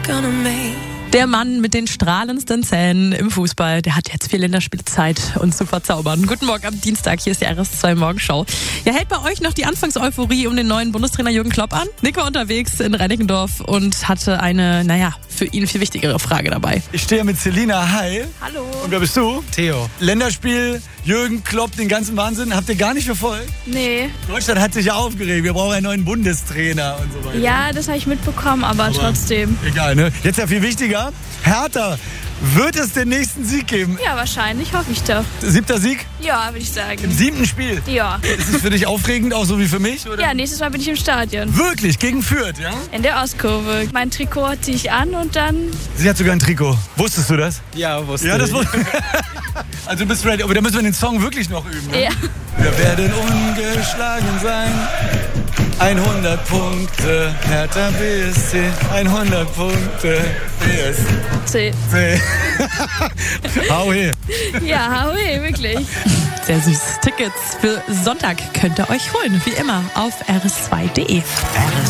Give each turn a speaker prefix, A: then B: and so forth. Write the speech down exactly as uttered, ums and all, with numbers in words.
A: gonna make.
B: Der Mann mit den strahlendsten Zähnen im Fußball, der hat jetzt viel Länderspielzeit, uns zu verzaubern. Guten Morgen am Dienstag, hier ist die R S zwei Morgenschau. Ja, hält bei euch noch die Anfangseuphorie um den neuen Bundestrainer Jürgen Klopp an? Nick war unterwegs in Reinickendorf und hatte eine, naja, für ihn viel wichtigere Frage dabei.
C: Ich stehe mit Selina. Hi.
B: Hallo.
C: Und wer bist du?
D: Theo.
C: Länderspiel, Jürgen Klopp, den ganzen Wahnsinn. Habt ihr gar nicht verfolgt?
E: Nee.
C: Deutschland hat sich ja aufgeregt. Wir brauchen einen neuen Bundestrainer und so weiter.
E: Ja, das habe ich mitbekommen, aber, aber trotzdem.
C: Egal, ne? Jetzt ja viel wichtiger. Hertha, wird es den nächsten Sieg geben?
E: Ja, wahrscheinlich, hoffe ich doch.
C: Siebter Sieg?
E: Ja, würde ich sagen.
C: Im siebten Spiel?
E: Ja.
C: Ist es für dich aufregend, auch so wie für mich? Oder?
E: Ja, nächstes Mal bin ich im Stadion.
C: Wirklich? Gegen Fürth, ja?
E: In der Ostkurve. Mein Trikot ziehe ich an und dann...
C: Sie hat sogar ein Trikot. Wusstest du das?
D: Ja, wusste
C: Ja, das
D: ich.
C: wusste Also du bist ready. Aber da müssen wir den Song wirklich noch üben. Ne?
E: Ja.
C: Wir werden ungeschlagen sein. hundert Punkte, Hertha B S C. hundert Punkte, B S
E: C.
C: C. Hau he.
E: Ja, hau wirklich.
B: Sehr süß. Tickets für Sonntag könnt ihr euch holen, wie immer, auf r s zwei punkt d e.